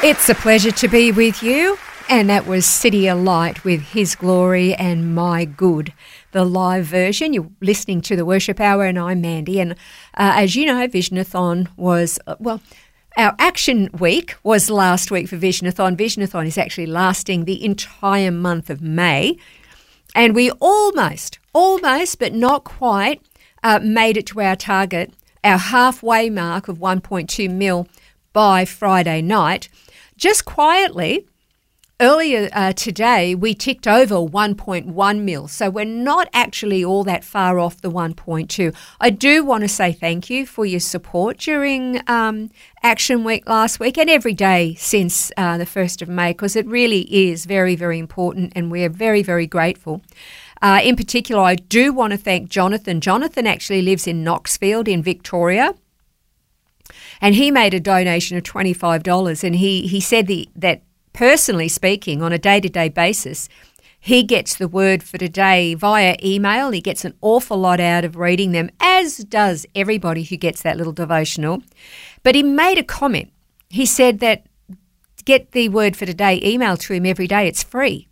It's a pleasure to be with you. And that was City of Light with His Glory and My Good, the live version. You're listening to the Worship Hour, and I'm Mandy. And as you know, Visionathon was, our action week was last week for Visionathon. Visionathon is actually lasting the entire month of May. And we almost, but not quite, made it to our target, our halfway mark of 1.2 mil by Friday night. Just quietly, earlier today, we ticked over 1.1 mil, so we're not actually all that far off the 1.2. I do want to say thank you for your support during Action Week last week and every day since the 1st of May, because it really is very, very important, and we're very, very grateful. In particular, I do want to thank Jonathan. Jonathan actually lives in Knoxfield in Victoria, and he made a donation of $25, and he said that personally speaking, on a day-to-day basis, he gets the Word for Today via email. He gets an awful lot out of reading them, as does everybody who gets that little devotional. But he made a comment. He said that to get the Word for Today email to him every day, it's free.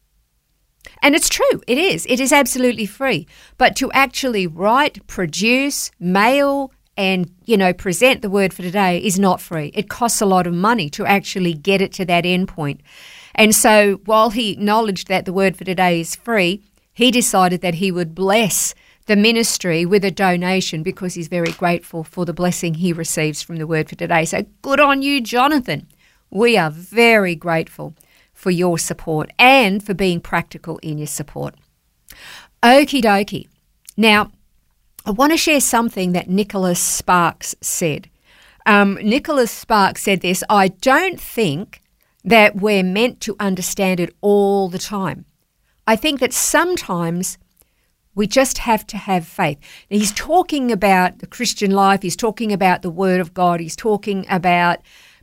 And it's true, it is. It is absolutely free. But to actually write, produce, mail, and, present the Word for Today is not free. It costs a lot of money to actually get it to that end point. And so while he acknowledged that the Word for Today is free, he decided that he would bless the ministry with a donation because he's very grateful for the blessing he receives from the Word for Today. So good on you, Jonathan. We are very grateful for your support and for being practical in your support. Okie dokie. Now, I want to share something that Nicholas Sparks said. Nicholas Sparks said this: I don't think that we're meant to understand it all the time. I think that sometimes we just have to have faith. Now, he's talking about the Christian life. He's talking about the Word of God. He's talking about,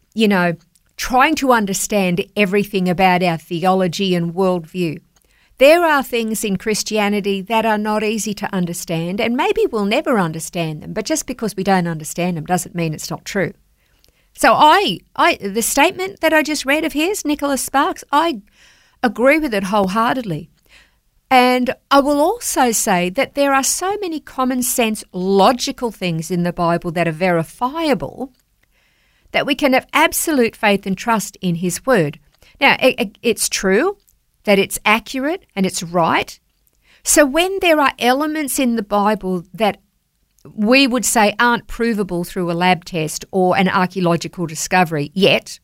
trying to understand everything about our theology and worldview. There are things in Christianity that are not easy to understand, and maybe we'll never understand them, but just because we don't understand them doesn't mean it's not true. So the statement that I just read of his, Nicholas Sparks, I agree with it wholeheartedly. And I will also say that there are so many common sense, logical things in the Bible that are verifiable that we can have absolute faith and trust in his word. Now, it's true that it's accurate and it's right. So when there are elements in the Bible that we would say aren't provable through a lab test or an archaeological discovery yet,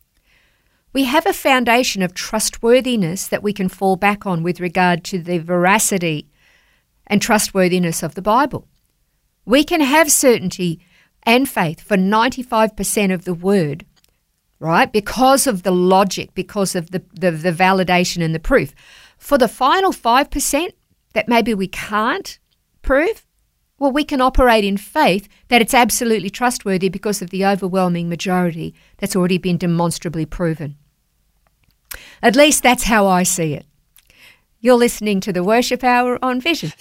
we have a foundation of trustworthiness that we can fall back on with regard to the veracity and trustworthiness of the Bible. We can have certainty and faith for 95% of the word, right, because of the logic, because of the validation and the proof. For the final 5% that maybe we can't prove, well, we can operate in faith that it's absolutely trustworthy because of the overwhelming majority that's already been demonstrably proven. At least that's how I see it. You're listening to the Worship Hour on Vision.